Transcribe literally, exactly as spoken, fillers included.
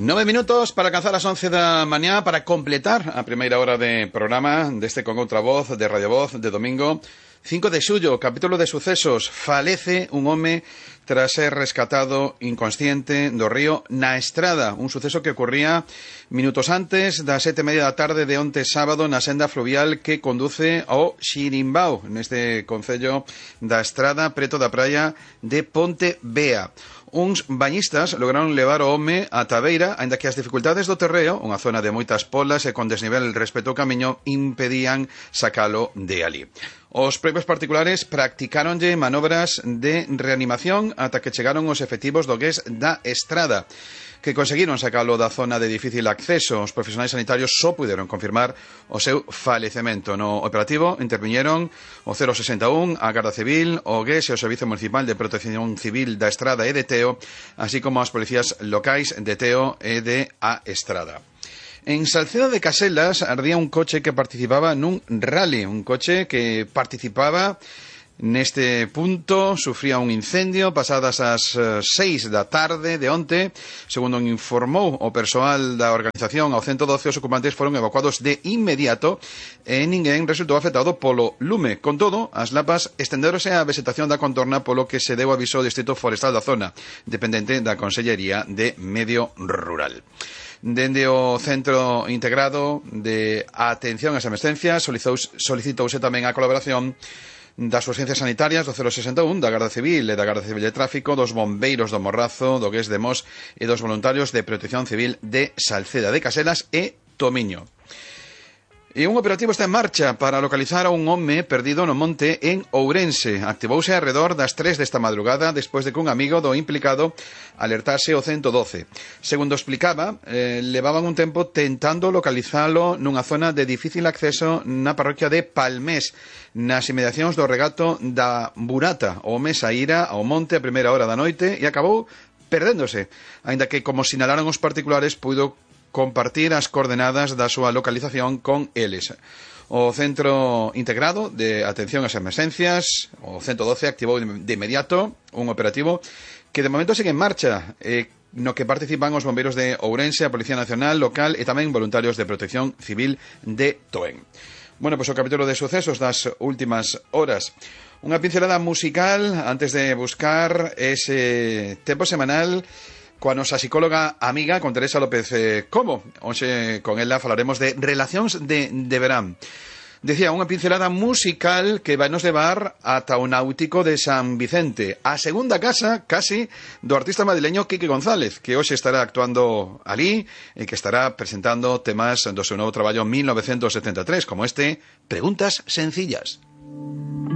Nove minutos para alcanzar as once da mañá para completar a primeira hora de programa deste Con Outra Voz, de Radio Voz, de domingo cinco de xullo, capítulo de sucesos. Falece un home tras ser rescatado inconsciente do río na Estrada, un suceso que ocurría minutos antes das sete e media da tarde de onte sábado na senda fluvial que conduce ao Xirimbao, neste concello da Estrada, preto da praia de Ponte Bea. Uns bañistas lograron levar o home a Tabeira, aínda que as dificultades do terreo, unha zona de moitas polas e con desnivel respecto ao camiño, impedían sacalo de ali. Os propios particulares practicáronlle manobras de reanimación ata que chegaron os efectivos do G E S da Estrada, que conseguiron sacalo da zona de difícil acceso. Os profesionais sanitarios só puderon confirmar o seu falecemento. No operativo interviñeron o cero sesenta e un, a Garda Civil, o G E S e o Servicio Municipal de Protección Civil da Estrada e de Teo, así como as policías locais de Teo e de A Estrada. En Salceda de Caselas ardía un coche que participaba nun rally, un coche que participaba neste punto, sufría un incendio pasadas as seis da tarde de onte. Segundo informou o persoal da organización ao ciento doce, os ocupantes foron evacuados de inmediato e ninguén resultou afectado polo lume. Con todo, as lapas estendéronse á vegetación da contorna, polo que se deu aviso ao Distrito Forestal da zona, dependente da Consellería de Medio Rural. Dende o Centro Integrado de Atención ás Emergencias solicitouse tamén a colaboración das urgencias sanitarias do cero sesenta e un, da Garda Civil e da Garda Civil de Tráfico, dos bombeiros do Morrazo, do G E S de Mos e dos voluntarios de Protección Civil de Salceda de Caselas e Tomiño. E un operativo está en marcha para localizar a un home perdido no monte en Ourense. Activouse arredor das tres desta madrugada despois de que un amigo do implicado alertase o ciento doce. Segundo explicaba, eh, levaban un tempo tentando localizalo nunha zona de difícil acceso na parroquia de Palmés, nas inmediacións do regato da Burata. O home saíra ao monte a primeira hora da noite e acabou perdéndose, aínda que, como sinalaron os particulares, puido compartir as coordenadas da súa localización con eles. O Centro Integrado de Atención ás Emergencias, o ciento doce, activou de inmediato un operativo que de momento sigue en marcha, eh, no que participan os bombeiros de Ourense, a Policía Nacional local e tamén voluntarios de Protección Civil de Toen. Bueno, pois o capítulo de sucesos das últimas horas. Unha pincelada musical antes de buscar ese tempo semanal coa nosa psicóloga amiga, con Teresa López eh, Como. Hoxe con ela falaremos de relacións de, de verán. Decía, unha pincelada musical que vai nos levar ata o Náutico de San Vicente, a segunda casa, casi, do artista madrileño Quique González, que hoxe estará actuando alí e que estará presentando temas do seu novo traballo mil novecientos setenta e tres, como este, Preguntas Sencillas.